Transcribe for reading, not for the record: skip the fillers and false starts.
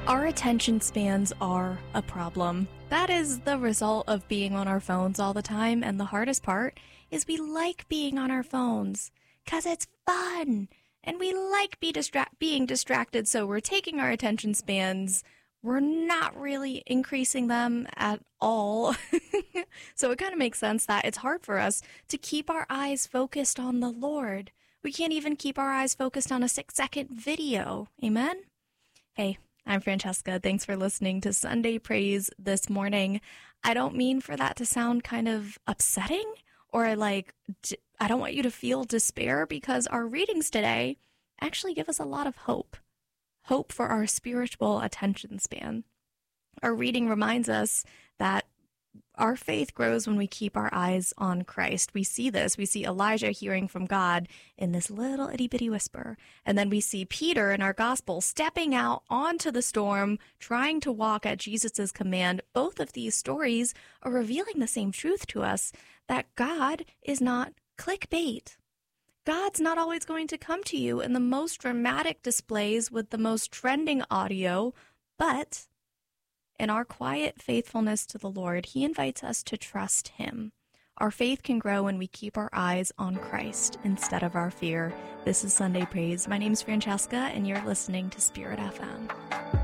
Our attention spans are a problem. That is the result of being on our phones all the time, and the hardest part is we like being on our phones because it's fun, and we like being distracted, so we're taking our attention spans. We're not really increasing them at all. So it kind of makes sense that it's hard for us to keep our eyes focused on the Lord. We can't even keep our eyes focused on a 6-second video. Amen? Hey, I'm Francesca. Thanks for listening to Sunday Praise this morning. I don't mean for that to sound kind of upsetting or like I don't want you to feel despair, because our readings today actually give us a lot of hope. Hope for our spiritual attention span. Our reading reminds us that our faith grows when we keep our eyes on Christ. We see this. We see Elijah hearing from God in this little itty-bitty whisper. And then we see Peter in our gospel stepping out onto the storm, trying to walk at Jesus' command. Both of these stories are revealing the same truth to us, that God is not clickbait. God's not always going to come to you in the most dramatic displays with the most trending audio, but in our quiet faithfulness to the Lord, He invites us to trust Him. Our faith can grow when we keep our eyes on Christ instead of our fear. This is Sunday Praise. My name is Francesca, and you're listening to Spirit FM.